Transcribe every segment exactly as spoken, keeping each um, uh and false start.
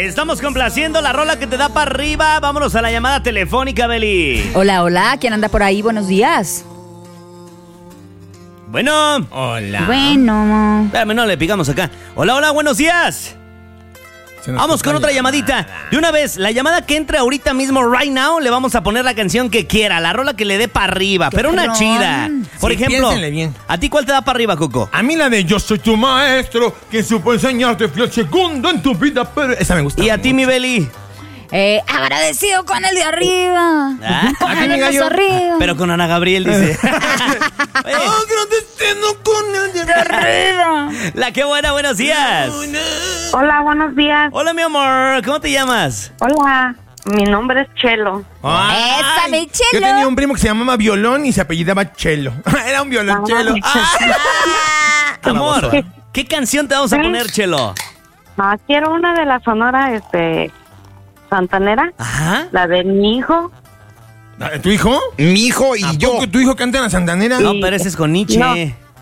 estamos complaciendo la rola que te da para arriba. Vámonos a la llamada telefónica, Beli. Hola, hola, ¿quién anda por ahí? Buenos días. Bueno. Hola. Bueno. Espérame, no le picamos acá. Hola, hola, buenos días. Vamos con otra llamadita. De una vez, la llamada que entre ahorita mismo, right now, le vamos a poner la canción que quiera, la rola que le dé para arriba, pero una chida. Por Sí, ejemplo, piénsenle bien. ¿a ti cuál te da para arriba, Coco? A mí la de Yo soy tu maestro, quien supo enseñarte fui el segundo en tu vida, pero esa me gusta. ¿Y a ti, mi Beli? Eh, agradecido con el de arriba. ¿Ah? Con ¿A ti, el mi de gallo? arriba. Pero con Ana Gabriel, dice. Oye, Agradecido con el de de arriba. la que buena, buenos días. Hola, buenos días. Hola, mi amor, ¿cómo te llamas? Hola, mi nombre es Chelo. Ay, Esa, mi Yo Chelo. tenía un primo que se llamaba Violón y se apellidaba Chelo. Era un violonchelo. Ah. Amor, ¿qué canción te vamos a ¿Sí? poner, Chelo? Ah, quiero una de la Sonora, este, Santanera, Ajá. la de mi hijo. ¿Tu hijo? Mi hijo y ¿A yo. poco tu hijo canta en la Santanera? No, pero ese es con Nietzsche. No.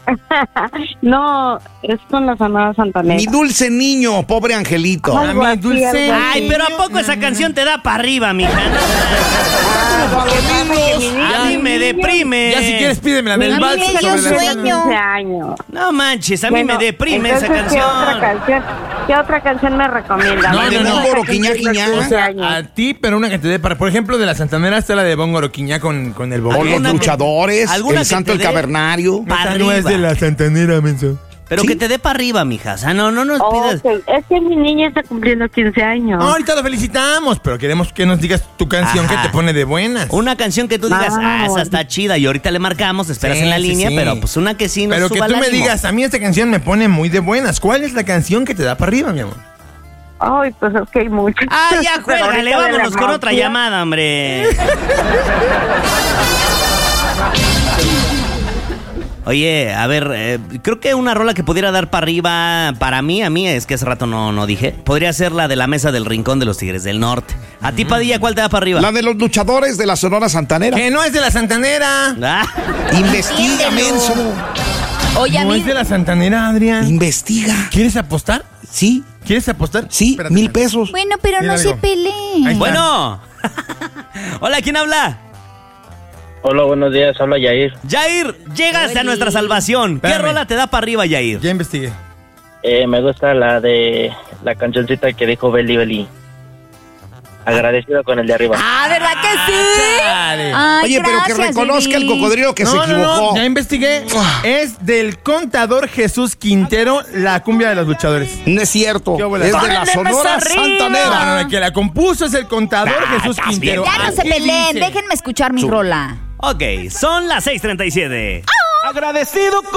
No, es con la Sonora Santanera. Mi dulce niño, pobre angelito. Ay, A mi dulce. algo Ay, pero ¿a poco esa canción te da para arriba, mija? Ah, lo que pasa es que mi niño- A mí me deprime. Ya si quieres pídeme la mi del niño vals ya sobre la tiene sueño. quince años. No manches, a mí Bueno, me deprime esa entonces, ¿qué otra canción. canción? ¿Qué otra canción me recomienda? No, La de no, no. mi hija Bongoro, que quiñá, cumple quiñá. quince O sea, años. a ti, pero una que te dé para... Por ejemplo, de la Santanera está la de Bongoro Quiñá con, con el O boquete. los ¿Alguna- luchadores, alguna el que santo te el dé? cavernario. Pa' Esa no es arriba. de la Santanera, menso. Pero Sí. que te dé para arriba, mija. O sea, no, no nos Oh, pidas. ok. Es que mi niña está cumpliendo quince años. No, ahorita lo felicitamos, pero queremos que nos digas tu canción Ajá. que te pone de buenas. Una canción que tú digas, Ah, ah, esa bueno. está chida. Y ahorita le marcamos, esperas Sí, en la sí, línea, sí. pero pues una que sí nos Pero que suba tú el me ánimo. digas, a mí esta canción me pone muy de buenas. ¿Cuál es la canción que te da para arriba, mi amor? Ay, pues es que hay muchas. Ah, ya, Pero juégale, ahorita de vámonos la con otra mafia. llamada, hombre. Oye, a ver, eh, creo que una rola que pudiera dar para arriba, para mí, a mí, es que hace rato no, no dije, podría ser la de la mesa del rincón de los Tigres del Norte. A ti, Padilla, ¿cuál te da para arriba? La de los luchadores de la Sonora Santanera. Que no es de la Santanera. Ah, Investiga, menso. Oye, a No mí. es de la Santanera, Adrián. Investiga. ¿Quieres apostar? Sí, ¿Quieres apostar? sí, Espérate, mil espérate. pesos. Bueno, pero Mira, no se amigo. peleen. Ahí está. bueno. Hola, ¿quién habla? Hola, buenos días, habla Yair. Jair, llegaste a nuestra salvación. ¿Qué Espérame. rola te da para arriba, Jair? Ya investigué. Eh, me gusta la de la cancioncita que dijo Beli Beli. Agradecido con el de arriba. Ah, ¿verdad que sí? Chale. Ay, Oye, pero que gracias, reconozca el Lili. cocodrilo que se no, no, equivocó. no, ya investigué. Es del contador Jesús Quintero, la cumbia de los luchadores. No es cierto. ¿Qué bola? Es de la Pónganle más Sonora arriba. No, Santanera. no, no, el que la compuso es el contador Ah, Jesús estás Quintero. Ya no se Así peleen, dice. déjenme escuchar mi rola. Ok, son las seis treinta y siete. Agradecido con